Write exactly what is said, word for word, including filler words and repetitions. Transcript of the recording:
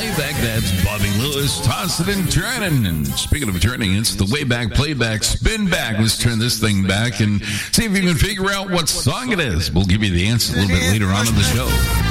playback. That's Bobby Lewis, tossing and turning. And speaking of turning, it's the way back playback, spin back. Let's turn this thing back and see if you can figure out what song it is. We'll give you the answer a little bit later on in the show.